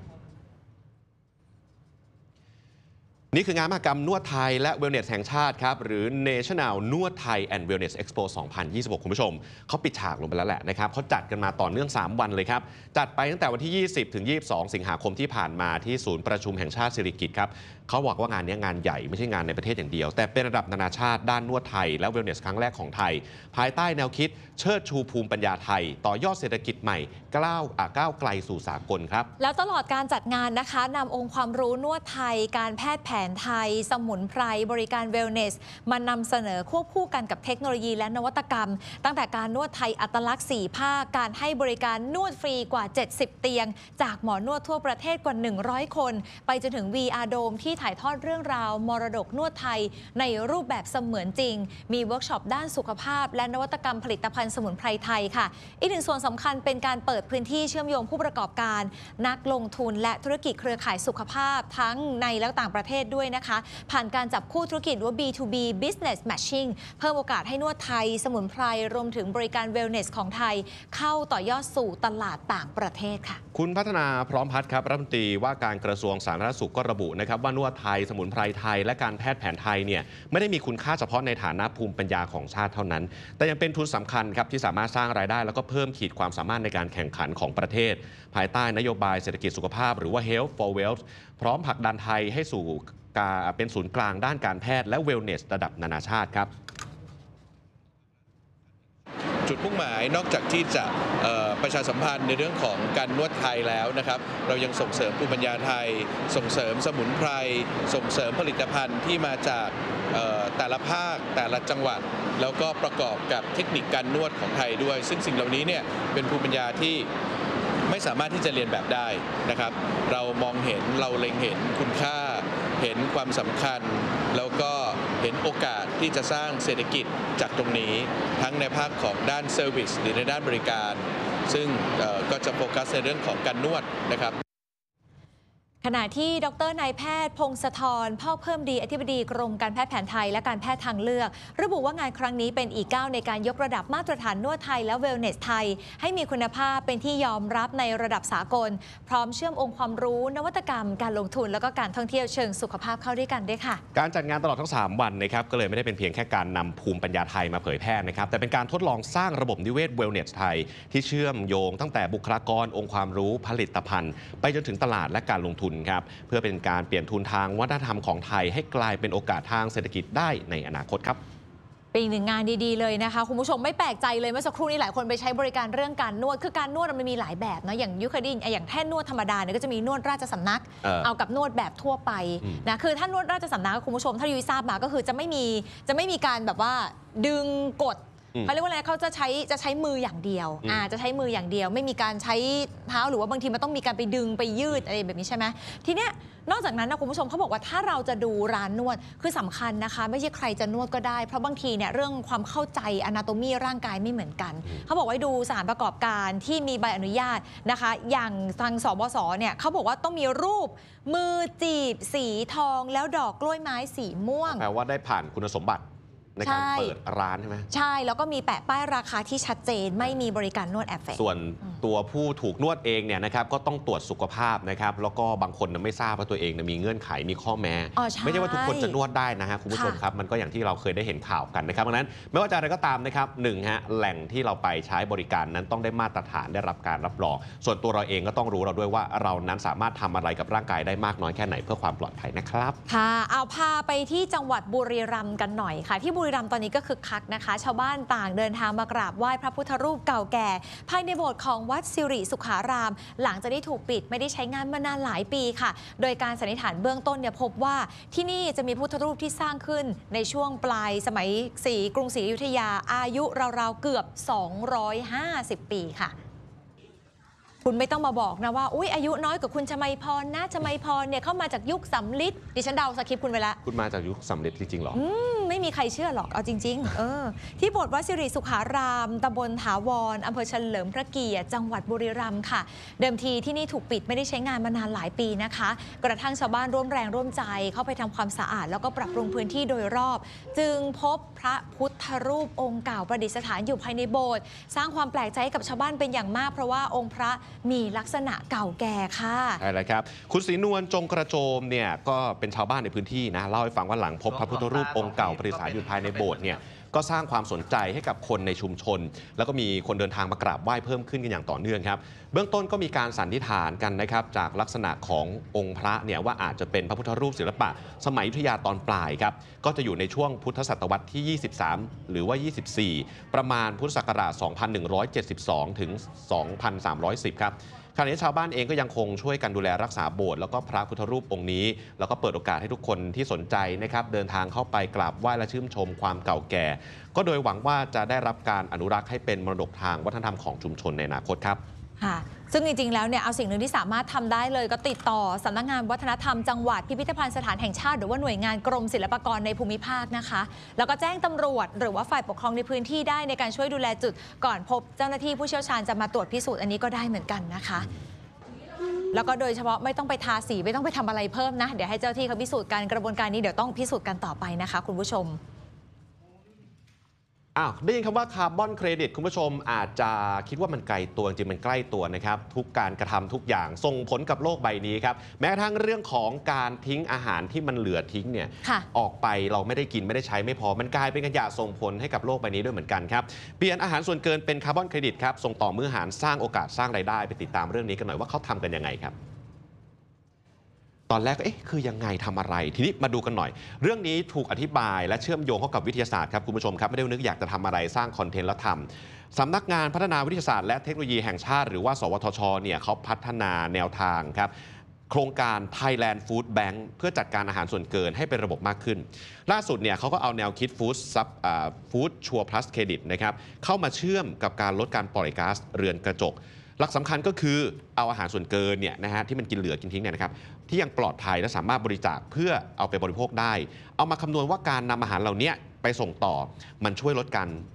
นี่คืองานมหกรรมนวดไทยและเวลเนสแห่งชาติครับหรือ National นวดไทย and Wellness Expo สองพันยี่สิบหก คุณผู้ชมเขาปิดฉากลงไปแล้วแหละนะครับเขาจัดกันมาต่อเนื่องสามวันเลยครับจัดไปตั้งแต่วันที่ ยี่สิบถึงยี่สิบสอง สิงหาคมที่ผ่านมาที่ศูนย์ประชุมแห่งชาติสิริกิติ์ครับเขาบอกว่างานนี้งานใหญ่ไม่ใช่งานในประเทศอย่างเดียวแต่เป็นระดับนานาชาติด้านนวดไทยและเวลเนสครั้งแรกของไทยภายใต้แนวคิดเชิดชูภูมิปัญญาไทยต่อยอดเศรษฐกิจใหม่ก้าวก้าวไกลสู่สากลครับแล้วตลอดการจัดงานนะคะนำองค์ความรู้นวดไทยการแพทย์แผนไทยสมุนไพรบริการเวลเนสมานำเสนอควบคู่กันกับเทคโนโลยีและนวัตกรรมตั้งแต่การนวดไทยอัตลักษณ์สี่ภาคการให้บริการนวดฟรีกว่าเจ็ดสิบเตียงจากหมอนวดทั่วประเทศกว่าหนึ่งร้อยคนไปจนถึง วี อาร์ Dome ที่ถ่ายทอดเรื่องราวมรดกนวดไทยในรูปแบบเสมือนจริงมีเวิร์กช็อปด้านสุขภาพและนวัตกรรมผลิตภัณฑ์สมุนไพรไทยค่ะอีกหนึ่งส่วนสำคัญเป็นการเปิดพื้นที่เชื่อมโยงผู้ประกอบการนักลงทุนและธุรกิจเครือข่ายสุขภาพทั้งในและต่างประเทศด้วยนะคะผ่านการจับคู่ธุรกิจว่า บี ทู บี Business Matching เพิ่มโอกาสให้นวดไทยสมุนไพรรวมถึงบริการเวลเนสของไทยเข้าต่อยอดสู่ตลาดต่างประเทศค่ะคุณพัฒนาพร้อมพัฒน์ครับรัฐมนตรีว่าการกระทรวงสาธารณสุขก็ระบุนะครับว่านวดไทยสมุนไพรไทยและการแพทย์แผนไทยเนี่ยไม่ได้มีคุณค่าเฉพาะในฐานะภูมิปัญญาของชาติเท่านั้นแต่ยังเป็นทุนสำคัญครับที่สามารถสร้างรายได้แล้วก็เพิ่มขีดความสามารถในการแข่งขันของประเทศภายใต้นโยบายเศรษฐกิจสุขภาพหรือว่า Health for Wealth พร้อมผลักดันไทยให้สู่การเป็นศูนย์กลางด้านการแพทย์และเวลเนสระดับนานาชาติครับจุดมุ่งหมายนอกจากที่จะประชาสัมพันธ์ในเรื่องของการนวดไทยแล้วนะครับเรายังส่งเสริมภูมิปัญญาไทยส่งเสริมสมุนไพรส่งเสริมผลิตภัณฑ์ที่มาจากแต่ละภาคแต่ละจังหวัดแล้วก็ประกอบกับเทคนิคการนวดของไทยด้วยซึ่งสิ่งเหล่านี้เนี่ยเป็นภูมิปัญญาที่ไม่สามารถที่จะเรียนแบบได้นะครับเรามองเห็นเราเล็งเห็นคุณค่าเห็นความสำคัญแล้วก็เห็นโอกาสที่จะสร้างเศรษฐกิจจากตรงนี้ทั้งในภาคของด้านเซอร์วิสหรือในด้านบริการซึ่งก็จะโฟกัสในเรื่องของการนวดนะครับขณะที่ดรนายแพทย์พงศธรพอกเพิ่มดีอธิบดีกรมการแพทย์แผนไทยและการแพทย์ทางเลือกระบุว่างานครั้งนี้เป็นอีกก้าวในการยกระดับมาตรฐานนวดไทยและเวลเนสไทยให้มีคุณภาพเป็นที่ยอมรับในระดับสากลพร้อมเชื่อมองค์ความรู้นวัตกรรมการลงทุนและก็การท่องเที่ยวเชิงสุขภาพเข้าด้วยกันด้วยค่ะการจัดงานตลอดทั้งสามวันนะครับก็เลยไม่ได้เป็นเพียงแค่การนำภูมิปัญญาไทยมาเผยแพร่นะครับแต่เป็นการทดลองสร้างระบบนิเวศเวลเนสไทยที่เชื่อมโยงตั้งแต่บุคลากรองค์ความรู้ผลิตภัณฑ์ไปจนถึงตลาดและการลงทุนครับเพื่อเป็นการเปลี่ยนทุนทางวัฒนธรรมของไทยให้กลายเป็นโอกาสทางเศรษฐกิจได้ในอนาคตครับเป็นอีกหนึ่งงานดีๆเลยนะคะคุณผู้ชมไม่แปลกใจเลยเมื่อสักครู่นี้หลายคนไปใช้บริการเรื่องการนวดคือการนวดมันมีหลายแบบนะอย่างยุคดินอย่างแท่นนวดธรรมดาเนี่ยก็จะมีนวดราชสำนัก เออ เอากับนวดแบบทั่วไปนะคือถ้านวดราชสำนักคุณผู้ชมถ้ายุ้ยทราบมาก็คือจะไม่มีจะไม่มีการแบบว่าดึงกดเขาเรียกว่าอะไรเขาจะใช้จะใช้มืออย่างเดียวอ่าจะใช้มืออย่างเดียวไม่มีการใช้เท้าหรือว่าบางทีมันต้องมีการไปดึงไปยืดอะไรแบบนี้ใช่ไหมทีเนี้ยนอกจากนั้นนะคุณผู้ชมเขาบอกว่าถ้าเราจะดูร้านนวดคือสำคัญนะคะไม่ใช่ใครจะนวดก็ได้เพราะบางทีเนี่ยเรื่องความเข้าใจอนาโตมีร่างกายไม่เหมือนกันเขาบอกว่าดูสถานประกอบการที่มีใบอนุญาตนะคะอย่างทางสบสเนี่ยเขาบอกว่าต้องมีรูปมือจีบสีทองแล้วดอกกล้วยไม้สีม่วงแปลว่าได้ผ่านคุณสมบัติในการเปิดร้านใช่ไหมใช่แล้วก็มีแปะป้ายราคาที่ชัดเจนไม่มีบริการนวดแอบแฝงส่วนตัวผู้ถูกนวดเองเนี่ยนะครับก็ต้องตรวจสุขภาพนะครับแล้วก็บางคนไม่ทราบว่าตัวเองมีเงื่อนไขมีข้อแม้ไม่ใช่ว่าทุกคนจะนวดได้นะฮะคุณผู้ชมครับมันก็อย่างที่เราเคยได้เห็นข่าวกันนะครับเพราะนั้นไม่ว่าจะอะไรก็ตามนะครับหนึ่งฮะแหล่งที่เราไปใช้บริการนั้นต้องได้มาตรฐานได้รับการรับรองส่วนตัวเราเองก็ต้องรู้เราด้วยว่าเรานั้นสามารถทำอะไรกับร่างกายได้มากน้อยแค่ไหนเพื่อความปลอดภัยนะครับค่ะเอาพาไปที่จังหวัดบุรีรัมย์กันหน่อยค่ะที่บุรีรัมย์ตอนนี้ก็คือคักนะคะชาวบ้านต่างเดินทางมากราบไหว้พระพุทธรูปเก่าแก่ภายในโบสถ์ของวัดสิริสุขารามหลังจากได้ถูกปิดไม่ได้ใช้งานมานานหลายปีค่ะโดยการสันนิษฐานเบื้องต้นเนี่ยพบว่าที่นี่จะมีพุทธรูปที่สร้างขึ้นในช่วงปลายสมัยศรีกรุงศรีอยุธยาอายุราวๆเกือบสองร้อยห้าสิบปีค่ะคุณไม่ต้องมาบอกนะว่าอุ๊ยอายุน้อยกว่าคุณชมัยพรนะชมัยพรเนี่ยเข้ามาจากยุคสำลิดดิฉันเดาสคริปต์คุณไปแล้วคุณมาจากยุคสำลิดจริงๆหรออืมไม่มีใครเชื่อหรอกเอาจริงๆเออที่โบสถ์วัดสิริสุขารามตำบลถาวรอำเภอเฉลิมพระเกียรติจังหวัดบุรีรัมย์ค่ะเดิมทีที่นี่ถูกปิดไม่ได้ใช้งานมานานหลายปีนะคะกระทั่งชาวบ้านร่วมแรงร่วมใจเข้าไปทำความสะอาดแล้วก็ปรับปรุงพื้นที่โดยรอบจึงพบพระพุทธรูปองค์เก่าประดิษฐานอยู่ภายในโบสถ์สร้างความแปลกใจให้กับชาวบ้านเป็นอย่างมากเพราะว่าองค์พระมีลักษณะเก่าแก่ค่ะใช่แล้วครับคุณศรีนวลจงกระโจมเนี่ยก็เป็นชาวบ้านในพื้นที่นะเล่าให้ฟังว่าหลังพบพระพุทธรูปองค์เก่าประดิษฐานอยู่ภายในโบสถ์เนี่ยก็สร้างความสนใจให้กับคนในชุมชนแล้วก็มีคนเดินทางมากราบไหว้เพิ่มขึ้นกันอย่างต่อเนื่องครับเบื้องต้นก็มีการสันนิษฐานกันนะครับจากลักษณะขององค์พระเนี่ยว่าอาจจะเป็นพระพุทธรูปศิลปะสมัยอยุธยาตอนปลายครับก็จะอยู่ในช่วงพุทธศตวรรษที่ยี่สิบสามหรือว่ายี่สิบสี่ประมาณพุทธศักราชสองพันหนึ่งร้อยเจ็ดสิบสองถึงสองพันสามร้อยสิบครับขณะนี้ชาวบ้านเองก็ยังคงช่วยกันดูแลรักษาโบสถ์แล้วก็พระพุทธรูปองค์นี้แล้วก็เปิดโอกาสให้ทุกคนที่สนใจนะครับเดินทางเข้าไปกราบไหว้และชื่นชมความเก่าแก่ก็โดยหวังว่าจะได้รับการอนุรักษ์ให้เป็นมรดกทางวัฒนธรรมของชุมชนในอนาคตครับค่ะซึ่งจริงๆแล้วเนี่ยเอาสิ่งหนึ่งที่สามารถทำได้เลยก็ติดต่อสำนักงานวัฒนธรรมจังหวัดพิพิธภัณฑ์สถานแห่งชาติหรือว่าหน่วยงานกรมศิลปากรในภูมิภาคนะคะแล้วก็แจ้งตำรวจหรือว่าฝ่ายปกครองในพื้นที่ได้ในการช่วยดูแลจุดก่อนพบเจ้าหน้าที่ผู้เชี่ยวชาญจะมาตรวจพิสูจน์อันนี้ก็ได้เหมือนกันนะคะแล้วก็โดยเฉพาะไม่ต้องไปทาสีไม่ต้องไปทำอะไรเพิ่มนะเดี๋ยวให้เจ้าที่เขาพิสูจน์การกระบวนการนี้เดี๋ยวต้องพิสูจน์กันต่อไปนะคะคุณผู้ชมอ้าวได้ยินคำว่าคาร์บอนเครดิตคุณผู้ชมอาจจะคิดว่ามันไกลตัวจริงมันใกล้ตัวนะครับทุกการกระทำทุกอย่างส่งผลกับโลกใบนี้ครับแม้กระทั่งเรื่องของการทิ้งอาหารที่มันเหลือทิ้งเนี่ยออกไปเราไม่ได้กินไม่ได้ใช้ไม่พอมันกลายเป็นขยะส่งผลให้กับโลกใบนี้ด้วยเหมือนกันครับเปลี่ยนอาหารส่วนเกินเป็นคาร์บอนเครดิตครับส่งต่อมื้ออาหารสร้างโอกาสสร้างรายได้ไปติดตามเรื่องนี้กันหน่อยว่าเขาทำกันยังไงครับตอนแรกก็เอ๊ะคือยังไงทำอะไรทีนี้มาดูกันหน่อยเรื่องนี้ถูกอธิบายและเชื่อมโยงเข้ากับวิทยาศาสตร์ครับคุณผู้ชมครับไม่ได้นึกอยากจะทำอะไรสร้างคอนเทนต์แล้วทำสำนักงานพัฒนาวิทยาศาสตร์และเทคโนโลยีแห่งชาติหรือว่าสวทชเนี่ยเขาพัฒนาแนวทางครับโครงการ Thailand Food Bank เพื่อจัดการอาหารส่วนเกินให้เป็นระบบมากขึ้นล่าสุดเนี่ยเขาก็เอาแนวคิด Food Sub Food Sure Plus Credit นะครับเข้ามาเชื่อมกับการลดการปล่อยก๊าซเรือนกระจกหลักสำคัญก็คือเอาอาหารส่วนเกินเนี่ยนะฮะที่มันกินเหลือกินทิ้งเนี่ยนะครับที่ยังปลอดภัยและสามารถบริจาคเพื่อเอาไปบริโภคได้เอามาคำนวณว่าการนำอาหารเหล่านี้ไปส่งต่อมันช่วยลดการ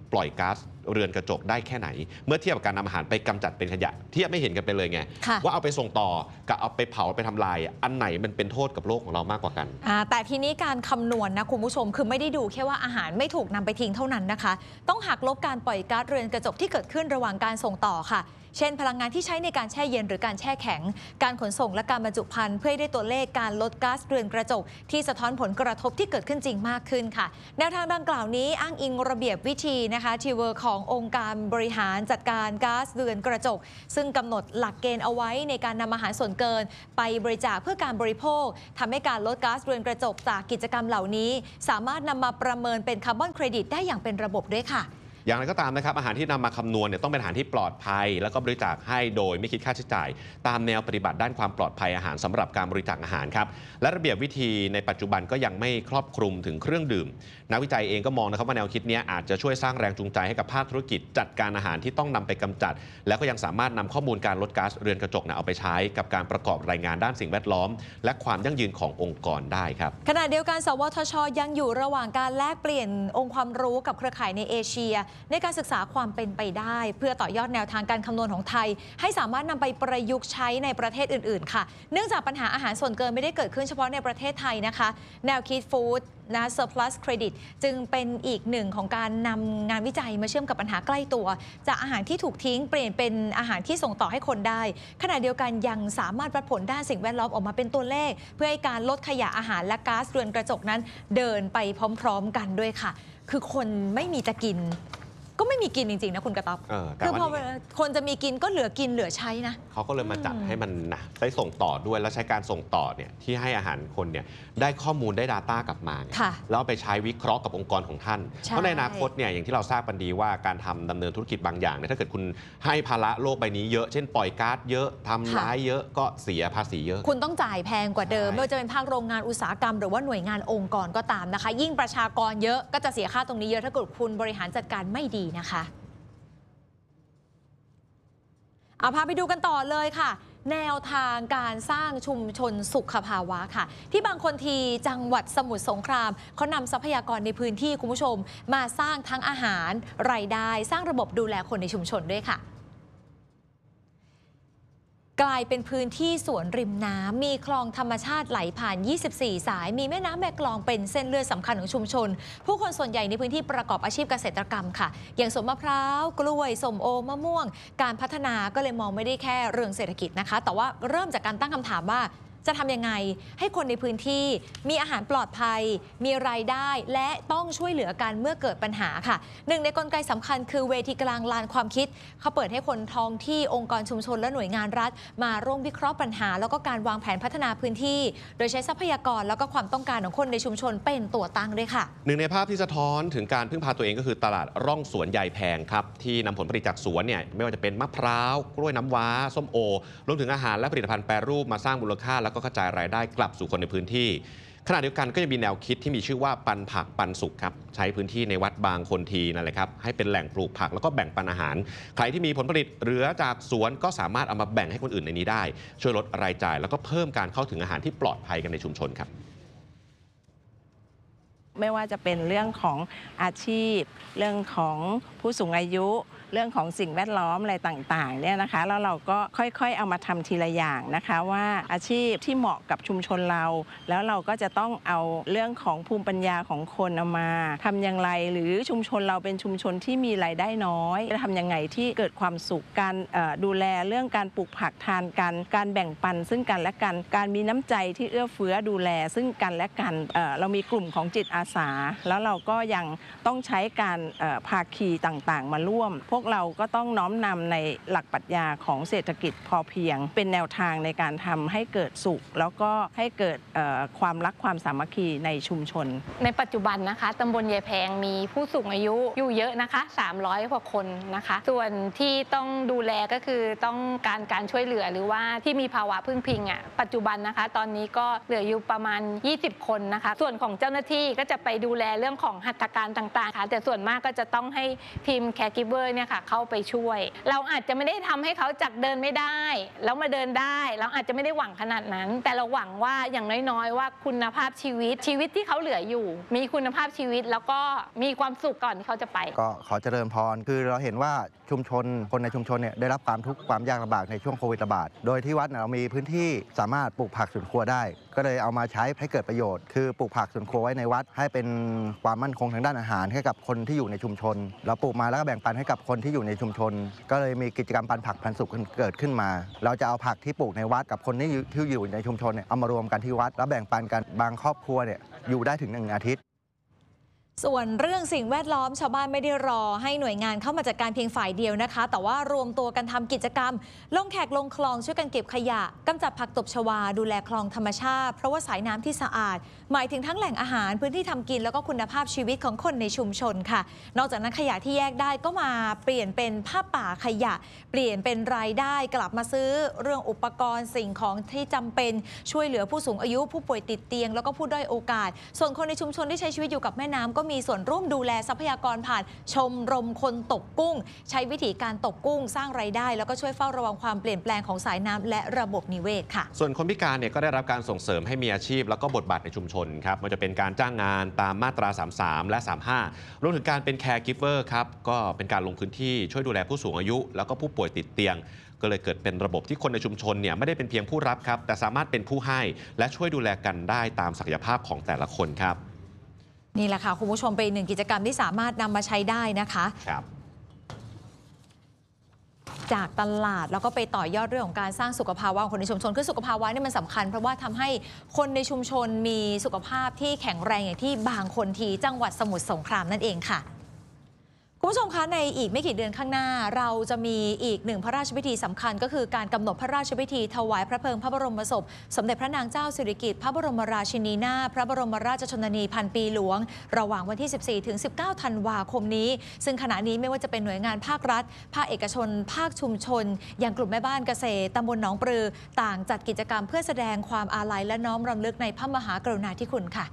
ปล่อยก๊าซเรือนกระจกได้แค่ไหนเมื่อเทียบกับการนำอาหารไปกำจัดเป็นขยะเทียบไม่เห็นกันไปเลยไงว่าเอาไปส่งต่อกับเอาไปเผาไปทำลายอันไหนมันเป็นโทษกับโลกของเรามากกว่ากันแต่ทีนี้การคำนวณนะคุณผู้ชมคือไม่ได้ดูแค่ว่าอาหารไม่ถูกนำไปทิ้งเท่านั้นนะคะต้องหักลบการปล่อยก๊าซเรือนกระจกที่เกิดขึ้นระหว่างการส่งต่อค่ะเช่นพลังงานที่ใช้ในการแช่เย็นหรือการแช่แข็งการขนส่งและการบรรจุภัณฑ์เพื่อให้ได้ตัวเลขการลดก๊าซเรือนกระจกที่สะท้อนผลกระทบที่เกิดขึ้นจริงมากขึ้นค่ะแนวทางดังกล่าวนี้อ้างอิงระเบียบวิธีนะคะทีเวอร์ขององค์การบริหารจัดการก๊าซเรือนกระจกซึ่งกำหนดหลักเกณฑ์เอาไว้ในการนำอาหารส่วนเกินไปบริจาคเพื่อการบริโภคทำให้การลดก๊าซเรือนกระจกจากกิจกรรมเหล่านี้สามารถนำมาประเมินเป็นคาร์บอนเครดิตได้อย่างเป็นระบบด้วยค่ะอย่างไรก็ตามนะครับอาหารที่นำมาคำนวณเนี่ยต้องเป็นอาหารที่ปลอดภัยแล้วก็บริจาคให้โดยไม่คิดค่าใช้จ่ายตามแนวปฏิบัติด้านความปลอดภัยอาหารสำหรับการบริจาคอาหารครับและระเบียบวิธีในปัจจุบันก็ยังไม่ครอบคลุมถึงเครื่องดื่มนักวิจัยเองก็มองนะครับว่าแนวคิดนี้อาจจะช่วยสร้างแรงจูงใจให้กับภาคธุรกิจจัดการอาหารที่ต้องนำไปกำจัดแล้วก็ยังสามารถนำข้อมูลการลดก๊าซเรือนกระจกเอาไปใช้กับการประกอบรายงานด้านสิ่งแวดล้อมและความยั่งยืนขององค์กรได้ครับขณะเดียวกันสวทช.ยังอยู่ระหว่างการแลกเปลี่ยนองค์ความรู้กับเครือข่ายในเอเชียในการศึกษาความเป็นไปได้เพื่อต่อยอดแนวทางการคำนวณของไทยให้สามารถนำไปประยุกต์ใช้ในประเทศอื่นๆค่ะเนื่องจากปัญหาอาหารส่วนเกินไม่ได้เกิดขึ้นเฉพาะในประเทศไทยนะคะแนวคิดฟู้ดนะ surplus credit จึงเป็นอีกหนึ่งของการนำงานวิจัยมาเชื่อมกับปัญหาใกล้ตัวจากอาหารที่ถูกทิ้งเปลี่ยนเป็นอาหารที่ส่งต่อให้คนได้ขณะเดียวกันยังสามารถวัดผลด้านสิ่งแวดล้อมออกมาเป็นตัวเลขเพื่อให้การลดขยะอาหารและก๊าซเรือนกระจกนั้นเดินไปพร้อมๆกันด้วยค่ะคือคนไม่มีจะกินก็ไม่มีกินจริงๆนะคุณกระต๊อบคือพอคนจะมีกินก็เหลือกินเหลือใช้นะเขาก็เลยมาจัดให้มันนะได้ส่งต่อด้วยแล้วใช้การส่งต่อเนี่ยที่ให้อาหารคนเนี่ยได้ข้อมูลได้ Data กลับมาแล้วไปใช้วิเคราะห์กับองค์กรของท่านเพราะในอนาคตเนี่ยอย่างที่เราทราบกันดีว่าการทำดำเนินธุรกิจบางอย่างเนี่ยถ้าเกิดคุณให้ภาระโลกใบนี้เยอะเช่นปล่อยก๊าซเยอะทำร้ายเยอะก็เสียภาษีเยอะคุณต้องจ่ายแพงกว่าเดิมไม่ว่าจะเป็นภาคโรงงานอุตสาหกรรมหรือว่าหน่วยงานองค์กรก็ตามนะคะยิ่งประชากรเยอะก็จะเสียค่าตรงนี้เยอะถ้าเกิดคุณบริหารจัดการไม่ดีนะคะเอาพาไปดูกันต่อเลยค่ะแนวทางการสร้างชุมชนสุขภาวะค่ะที่บางคนทีจังหวัดสมุทรสงครามเขานำทรัพยากรในพื้นที่คุณผู้ชมมาสร้างทั้งอาหารรายได้สร้างระบบดูแลคนในชุมชนด้วยค่ะกลายเป็นพื้นที่สวนริมน้ำมีคลองธรรมชาติไหลผ่าน ยี่สิบสี่ สายมีแม่น้ำแม่กลองเป็นเส้นเลือดสำคัญของชุมชนผู้คนส่วนใหญ่ในพื้นที่ประกอบอาชีพเกษตรกรรมค่ะอย่างสวนมะพร้าวกล้วยส้มโอมะม่วงการพัฒนาก็เลยมองไม่ได้แค่เรื่องเศรษฐกิจนะคะแต่ว่าเริ่มจากการตั้งคำถามว่าจะทำยังไงให้คนในพื้นที่มีอาหารปลอดภัยมีรายได้และต้องช่วยเหลือกันเมื่อเกิดปัญหาค่ะหนึ่งในกลไกสำคัญคือเวทีกลางลานความคิดเขาเปิดให้คนท้องที่องค์กรชุมชนและหน่วยงานรัฐมาร่วมวิเคราะห์ปัญหาแล้วก็การวางแผนพัฒนาพื้นที่โดยใช้ทรัพยากรแล้วก็ความต้องการของคนในชุมชนเป็นตัวตั้งด้วยค่ะหนึ่งในภาพที่สะท้อนถึงการพึ่งพาตัวเองก็คือตลาดร่องสวนยายแพงครับที่นำผลผลิตจากสวนเนี่ยไม่ว่าจะเป็นมะพร้าวกล้วยน้ำว้าส้มโอรวมถึงอาหารและผลิตภัณฑ์แปรรูปมาสร้างมูลค่าแล้วก็กระจายรายได้กลับสู่คนในพื้นที่ขณะเดียวกันก็จะมีแนวคิดที่มีชื่อว่าปันผักปันสุขครับใช้พื้นที่ในวัดบางคนทีนั่นแหละครับให้เป็นแหล่งปลูกผักแล้วก็แบ่งปันอาหารใครที่มีผลผลิตเหลือจากสวนก็สามารถเอามาแบ่งให้คนอื่นในนี้ได้ช่วยลดรายจ่ายแล้วก็เพิ่มการเข้าถึงอาหารที่ปลอดภัยกันในชุมชนครับไม่ว่าจะเป็นเรื่องของอาชีพเรื่องของผู้สูงอายุเรื่องของสิ่งแวดล้อมอะไรต่างๆเนี่ยนะคะแล้วเราก็ค่อยๆเอามาทำทีละอย่างนะคะว่าอาชีพที่เหมาะกับชุมชนเราแล้วเราก็จะต้องเอาเรื่องของภูมิปัญญาของคนเอามาทำอย่างไรหรือชุมชนเราเป็นชุมชนที่มีรายได้น้อยจะทำยังไงที่เกิดความสุขการดูแลเรื่องการปลูกผักทานกันการแบ่งปันซึ่งกันและกันการมีน้ำใจที่เอื้อเฟื้อดูแลซึ่งกันและกันเรามีกลุ่มของจิตอาสาแล้วเราก็ยังต้องใช้การภาคีต่างๆมาร่วมพวกเราก็ต้องน้อมนำในหลักปรัชญาของเศรษฐกิจพอเพียงเป็นแนวทางในการทำให้เกิดสุขแล้วก็ให้เกิดความรักความสามัคคีในชุมชนในปัจจุบันนะคะตำบลยายแพงมีผู้สูงอายุอยู่เยอะนะคะสามร้อยกว่าคนนะคะส่วนที่ต้องดูแลก็คือต้องการการช่วยเหลือหรือว่าที่มีภาวะพึ่งพิงอ่ะปัจจุบันนะคะตอนนี้ก็เหลืออยู่ประมาณยี่สิบคนนะคะส่วนของเจ้าหน้าที่ก็จะจะไปดูแลเรื่องของหัตถการต่างๆค่ะแต่ส่วนมากก็จะต้องให้ทีมแคร์กิฟเวอร์เนี่ยค่ะเข้าไปช่วย เราอาจจะไม่ได้ทำให้เขาจากเดินไม่ได้แล้วมาเดินได้เราอาจจะไม่ได้หวังขนาดนั้น แต่เราหวังว่าอย่างน้อยๆว่าคุณภาพชีวิตชีวิตที่เขาเหลืออยู่ มีคุณภาพชีวิตแล้วก็มีความสุขก่อนที่เขาจะไปก็ขอเจริญพรคือเราเห็นว่าชุมชนคนในชุมชนเนี่ยได้รับความทุกข์ความยากลำบากในช่วงโควิดระบาดโดยที่วัดเรามีพื้นที่สามารถปลูกผักสวนครัวได้ก็เลยเอามาใช้ให้เกิดประโยชน์คือปลูกผักสวนครัวไว้ในวัดให้เป็นความมั่นคงทางด้านอาหารให้กับคนที่อยู่ในชุมชนเราปลูกมาแล้วก็แบ่งปันให้กับคนที่อยู่ในชุมชนก็เลยมีกิจกรรมปันผักปันสุขเกิดขึ้นมาเราจะเอาผักที่ปลูกในวัดกับคนที่อยู่ในชุมชนเนี่ยเอามารวมกันที่วัดแล้วแบ่งปันกันบางครอบครัวเนี่ยอยู่ได้ถึงหนึ่งอาทิตย์ส่วนเรื่องสิ่งแวดล้อมชาวบ้านไม่ได้รอให้หน่วยงานเข้ามาจัดการเพียงฝ่ายเดียวนะคะแต่ว่ารวมตัวกันทำกิจกรรมลงแขกลงคลองช่วยกันเก็บขยะกำจัดผักตบชวาดูแลคลองธรรมชาติเพราะว่าสายน้ำที่สะอาดหมายถึงทั้งแหล่งอาหารพื้นที่ทำกินแล้วก็คุณภาพชีวิตของคนในชุมชนค่ะนอกจากนั้นขยะที่แยกได้ก็มาเปลี่ยนเป็นผ้าป่าขยะเปลี่ยนเป็นรายได้กลับมาซื้อเรื่องอุปกรณ์สิ่งของที่จำเป็นช่วยเหลือผู้สูงอายุผู้ป่วยติดเตียงแล้วก็ผู้ด้อยโอกาสส่วนคนในชุมชนที่ใช้ชีวิตอยู่กับแม่น้ำก็มีส่วนร่วมดูแลทรัพยากรผ่านชมรมคนตกกุ้งใช้วิธีการตกกุ้งสร้างรายได้แล้วก็ช่วยเฝ้าระวังความเปลี่ยนแปลงของสายน้ำและระบบนิเวศค่ะส่วนคนพิการเนี่ยก็ได้รับการส่งเสริมให้มีอาชีพแล้วก็บทบาทในชุมชนครับมันจะเป็นการจ้างงานตามมาตราสามสิบสามและสามสิบห้ารวมถึงการเป็นแคร์กิฟเวอร์ครับก็เป็นการลงพื้นที่ช่วยดูแลผู้สูงอายุแล้วก็ผู้ป่วยติดเตียงก็เลยเกิดเป็นระบบที่คนในชุมชนเนี่ยไม่ได้เป็นเพียงผู้รับครับแต่สามารถเป็นผู้ให้และช่วยดูแลกันได้ตามศักยภาพของแต่ละคนครับนี่แหละค่ะคุณผู้ชมเป็นหนึ่งกิจกรรมที่สามารถนำมาใช้ได้นะคะครับจากตลาดแล้วก็ไปต่อยอดเรื่องของการสร้างสุขภาวะของคนในชุมชนคือสุขภาวะนี่มันสำคัญเพราะว่าทำให้คนในชุมชนมีสุขภาพที่แข็งแรงอย่างที่บางคนทีจังหวัดสมุทรสงครามนั่นเองค่ะคุณผู้ชมคะในอีกไม่กี่เดือนข้างหน้าเราจะมีอีกหนึ่งพระราชพิธีสำคัญก็คือการกำหนดพระราชพิธีถวายพระเพลิงพระบรมศพสมเด็จพระนางเจ้าสิริกิติ์พระบรมราชินีนาถพระบรมราชชนนีพันปีหลวงระหว่างวันที่ สิบสี่ถึงสิบเก้า ธันวาคมนี้ซึ่งขณะนี้ไม่ว่าจะเป็นหน่วยงานภาครัฐภาคเอกชนภาคชุมชนอย่างกลุ่มแม่บ้านเกษตรตำบลหนองปลือต่างจัดกิจกรรมเพื่อแสดงความอาลัยและน้อมรำลึกในพระมหากรุณาธิคุณค่ะ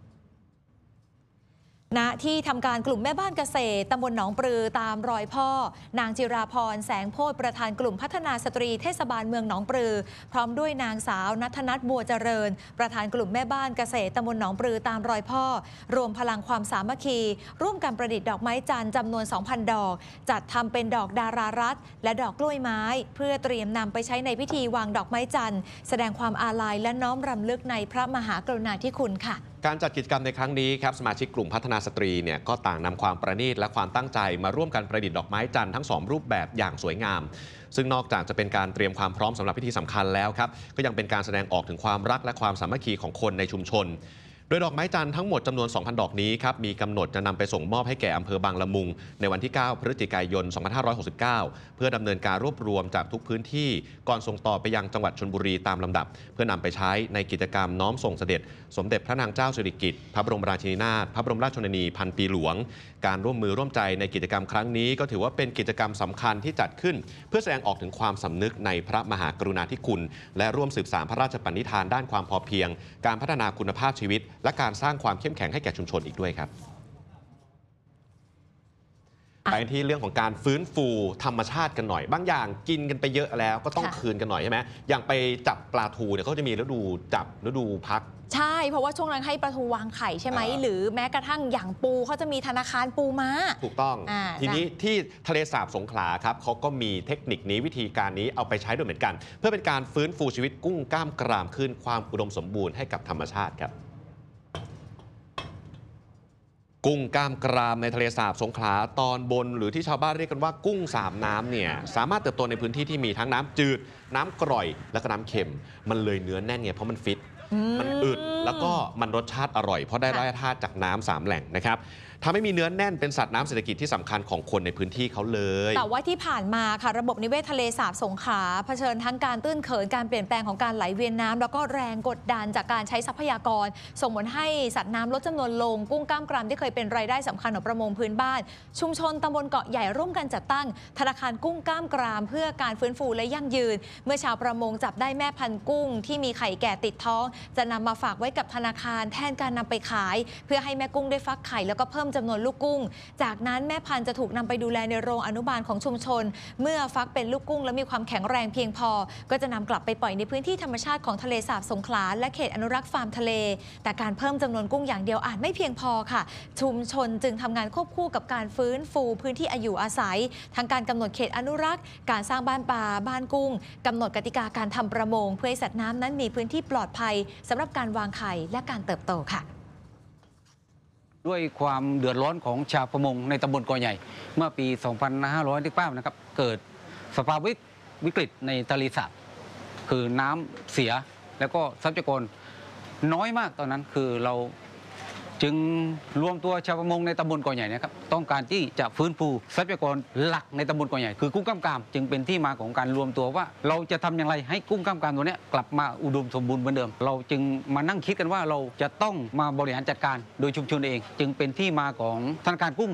ณที่ทำการกลุ่มแม่บ้านเกษตรตำบลหนองปลือตามรอยพ่อนางจิราพรแสงโพธิ์ประธานกลุ่มพัฒนาสตรีเทศบาลเมืองหนองปลือพร้อมด้วยนางสาวณัฐนัทบัวเจริญประธานกลุ่มแม่บ้านเกษตรตำบลหนองปลือตามรอยพ่อรวมพลังความสามัคคีร่วมกันประดิษฐ์ดอกไม้จันทร์จำนวน สองพัน ดอกจัดทำเป็นดอกดารารัตน์และดอกกล้วยไม้เพื่อเตรียมนำไปใช้ในพิธีวางดอกไม้จันทร์แสดงความอาลัยและน้อมรำลึกในพระมหากรุณาธิคุณค่ะการจัดกิจกรรมในครั้งนี้ครับสมาชิกกลุ่มพัฒนาสตรีเนี่ยก็ต่างนำความประณีตและความตั้งใจมาร่วมกันประดิษฐ์ดอกไม้จันทร์ทั้งสองรูปแบบอย่างสวยงามซึ่งนอกจากจะเป็นการเตรียมความพร้อมสำหรับพิธีสำคัญแล้วครับก็ยังเป็นการแสดงออกถึงความรักและความสามัคคีของคนในชุมชนโดยดอกไม้จันทร์ทั้งหมดจำนวน สองพัน ดอกนี้ครับมีกำหนดจะนำไปส่งมอบให้แก่อำเภอบางละมุงในวันที่ เก้า พฤศจิกายน สองพันห้าร้อยหกสิบเก้า เพื่อดำเนินการรวบรวมจากทุกพื้นที่ก่อนส่งต่อไปยังจังหวัดชลบุรีตามลำดับเพื่อนำไปใช้ในกิจกรรมน้อมส่งเสด็จสมเด็จพระนางเจ้าสิริกิติ์พระบรมราชินีนาถพระบรมราชชนนีพันปีหลวงการร่วมมือร่วมใจในกิจกรรมครั้งนี้ก็ถือว่าเป็นกิจกรรมสำคัญที่จัดขึ้นเพื่อแสดงออกถึงความสำนึกในพระมหากรุณาธิคุณและร่วมสืบสานพระราชปณิธานด้านความพอเพียงการพัฒนาคุณภาพชีวิตและการสร้างความเข้มแข็งให้แก่ชุมชนอีกด้วยครับไปที่เรื่องของการฟื้นฟูธรรมชาติกันหน่อยบางอย่างกินกันไปเยอะแล้วก็ต้องคืนกันหน่อยใช่ไหมอย่างไปจับปลาทูเนี่ยเขาจะมีฤดูจับฤดูพักใช่เพราะว่าช่วงนั้นให้ปลาทูวางไข่ใช่ไหมหรือแม้กระทั่งอย่างปูเขาจะมีธนาคารปูม้าถูกต้องอทีนี้ที่ทะเลสาบสงขลาครับเขาก็มีเทคนิคนี้วิธีการนี้เอาไปใช้ด้วยเหมือนกันเพื่อเป็นการฟื้นฟูชีวิตกุ้งกล้ามกรามคืนความอุดมสมบูรณ์ให้กับธรรมชาติครับกุ้งกล้ามกรามในทะเลสาบสงขลาตอนบนหรือที่ชาวบ้านเรียกกันว่ากุ้งสามน้ำเนี่ยสามารถเติบโตในพื้นที่ที่มีทั้งน้ำจืดน้ำกร่อยและก็น้ำเค็มมันเลยเนื้อแน่นไงเพราะมันฟิตมันอึดแล้วก็มันรสชาติอร่อยเพราะได้แร่ธาตุจากน้ำสามแหล่งนะครับทำให้มีเนื้อแน่นเป็นสัตว์น้ำเศรษฐกิจที่สำคัญของคนในพื้นที่เขาเลยแต่ว่าที่ผ่านมาค่ะระบบนิเวศทะเลสาบสงขลาเผชิญทั้งการตื้นเขินการเปลี่ยนแปลงของการไหลเวียนน้ำแล้วก็แรงกดดันจากการใช้ทรัพยากรส่งผลให้สัตว์น้ำลดจำนวนลงกุ้งกล้ามกรามที่เคยเป็นรายได้สำคัญของประมงพื้นบ้านชุมชนตำบลเกาะใหญ่ร่วมกันจัดตั้งธนาคารกุ้งกล้ามกรามเพื่อการฟื้นฟูและยั่งยืนเมื่อชาวประมงจับได้แม่พันธุ์กุ้งที่มีไข่แก่ติดท้องจะนำมาฝากไว้กับธนาคารแทนการนำไปขายเพื่อให้แม่กุ้งได้ฟักไข่แล้วก็เพิ่มจำนวนลูกกุ้งจากนั้นแม่พันธุ์จะถูกนำไปดูแลในโรงอนุบาลของชุมชนเมื่อฟักเป็นลูกกุ้งและมีความแข็งแรงเพียงพอก็จะนำกลับไปปล่อยในพื้นที่ธรรมชาติของทะเลสาบสงขลาและเขตอนุรักษ์ฟาร์มทะเลแต่การเพิ่มจำนวนกุ้งอย่างเดียวอาจไม่เพียงพอค่ะชุมชนจึงทำงานควบคู่กับการฟื้นฟูพื้นที่อายุอาศัยทั้งการกำหนดเขตอนุรักษ์การสร้างบ้านปลาบ้านกุ้งกำหนดกติกาการทำประมงเพื่อให้สัตว์น้ำนั้นมีพื้นที่ปลอดภัยสำหรับการวางไข่และการเติบโตค่ะด้วยความเดือดร้อนของชาวประมงในตำบลเกาะใหญ่เมื่อปี สองพันห้าร้อยสิบเก้า นะครับเกิดสภาวะวิกฤตในทะเลสาบคือน้ำเสียแล้วก็ทรัพยากรน้อยมากตอนนั้นคือเราจึงรวมตัวชาวประมงในตำบลเกาะใหญ่นะครับต้องการที่จะฟื้นฟูทรัพยากรหลักในตำบลเกาะใหญ่คือกุ้งกล้ามกรามจึงเป็นที่มาของการรวมตัวว่าเราจะทำอย่างไรให้กุ้งกล้ามกรามตัวนี้กลับมาอุดมสมบูรณ์เหมือนเดิมเราจึงมานั่งคิดกันว่าเราจะต้องมาบริหารจัดการโดยชุมชนเองจึงเป็นที่มาของธนาคารกุ้ง